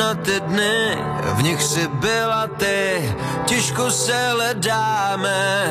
na ty dny, v nich si byla ty, těžko se hledáme,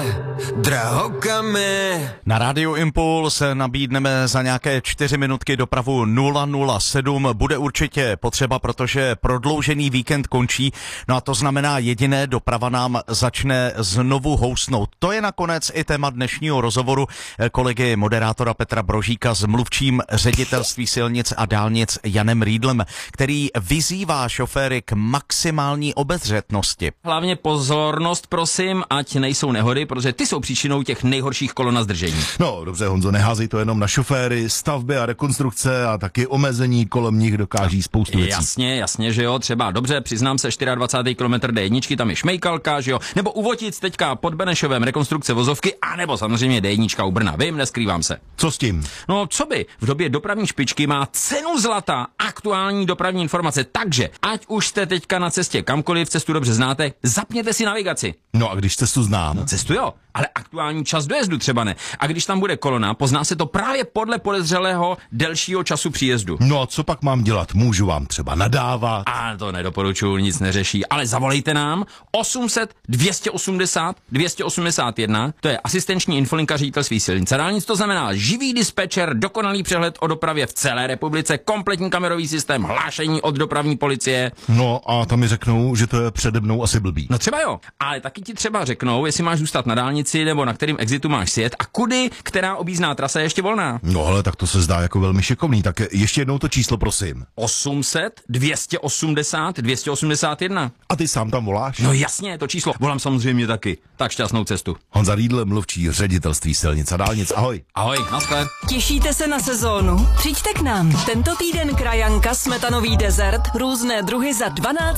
drahokamy. Na Rádiu Impuls nabídneme za nějaké 4 minutky dopravu 007. Bude určitě potřeba, protože prodloužený víkend končí, no a to znamená jediné, doprava nám začne znovu housnout. To je nakonec i téma dnešního rozhovoru kolegy moderátora Petra Brožíka s mluvčím Ředitelství silnic a dálnic Janem Riedlem, který vyzývá šoféry k maximální obezřetnosti. Hlavně pozornost, prosím, ať nejsou nehody, protože ty jsou příčinou těch nejhorších kolon a zdržení. No, dobře, Honzo, neházej to jenom na šoféry, stavby a rekonstrukce a taky omezení kolem nich dokáží spoustu věcí. Jasně, že jo, třeba dobře, přiznám se, 24. kilometr D1, tam je šmejkalka, že jo, nebo u Votic teďka pod Benešovem rekonstrukce vozovky, a nebo samozřejmě D1 u Brna, vím, neskrývám se. Co s tím? No, co by, v době dopravní špičky má cenu zlata aktuální dopravní informace, takže ať už jste teďka na cestě kamkoliv, cestu dobře znáte, zapněte si navigaci. No a když cestu znám? No, cestu jo, ale aktuální čas dojezdu třeba ne. A když tam bude kolona, pozná se to právě podle podezřelého delšího času příjezdu. No a co pak mám dělat? Můžu vám třeba nadávat? A to nedoporučuji, nic neřeší, ale zavolejte nám 800 280 281, to je asistenční infolinka Ředitelství silnic a dálnic, to znamená živý dispečer, dokonalý přehled o dopravě v celé republice, kompletní kamerový systém, hlášení od dopravní policie. No a tam mi řeknou, že to je přede mnou asi blbý. No třeba jo, ale taky ti třeba řeknou, jestli máš zůstat na dálnici nebo na kterým exitu máš sjet a kudy, která objízdná trasa je ještě volná. No ale tak to se zdá jako velmi šikovný, tak ještě jednou to číslo, prosím. 800 280 281. A ty sám tam voláš? No jasně, to číslo. Volám samozřejmě taky. Tak šťastnou cestu. Honza Riedl, mluvčí Ředitelství silnic a dálnic. Ahoj. Ahoj, naschle. Těšíte se na sezónu? Přijďte k nám. Tento týden krajanka, smetanový dezert, různé druhy za 12